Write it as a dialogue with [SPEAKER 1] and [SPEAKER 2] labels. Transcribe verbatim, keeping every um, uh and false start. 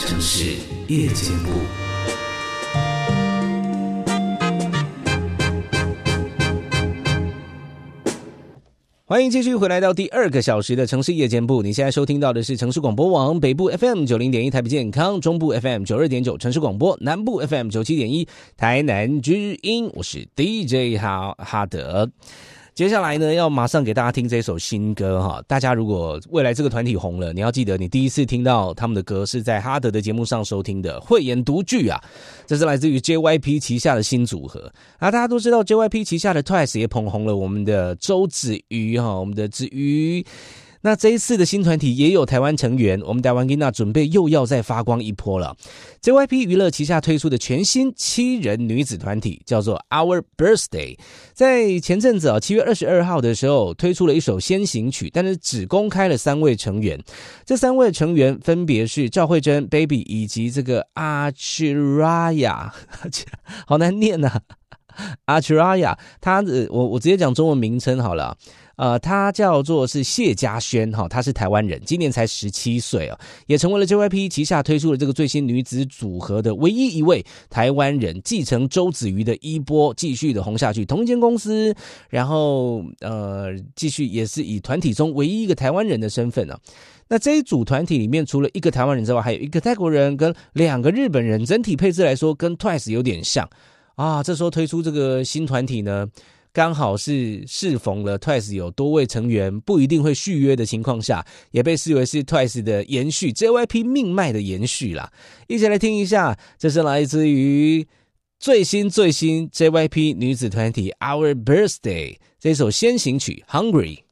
[SPEAKER 1] 城市夜间部。欢迎继续回来到第二个小时的城市夜间部，你现在收听到的是城市广播网北部 F M 九零点一台北健康，中部 F M 九二点九城市广播，南部 F M 九七点一台南之音，我是 D J 哈哈德。接下来呢，要马上给大家听这首新歌哈。大家如果未来这个团体红了，你要记得你第一次听到他们的歌是在哈德的节目上收听的，慧眼独具啊。这是来自于 J Y P 旗下的新组合啊。大家都知道 J Y P 旗下的 Twice 也捧红了我们的周子瑜哈，我们的子瑜。那这一次的新团体也有台湾成员，我们台湾囡仔准备又要再发光一波了。J Y P 娱乐旗下推出的全新七人女子团体叫做 Our Birthday， 在前阵子啊七月二十二号的时候推出了一首先行曲，但是只公开了三位成员。这三位成员分别是赵慧珍 Baby 以及这个 Achiraya， 好难念啊 Achiraya， 他我我直接讲中文名称好了。呃，他叫做是谢家轩哈，他是台湾人，今年才十七岁啊，也成为了 J Y P 旗下推出的这个最新女子组合的唯一一位台湾人，继承周子瑜的衣钵，继续的红下去。同一间公司，然后呃，继续也是以团体中唯一一个台湾人的身份啊。那这一组团体里面，除了一个台湾人之外，还有一个泰国人跟两个日本人，整体配置来说跟 Twice 有点像啊。这时候推出这个新团体呢，刚好是适逢了 Twice 有多位成员不一定会续约的情况下，也被视为是 Twice 的延续， J Y P 命脉的延续啦。一起来听一下，这是来自于最新最新 J Y P 女子团体 Our Birthday 这首先行曲 Hungry。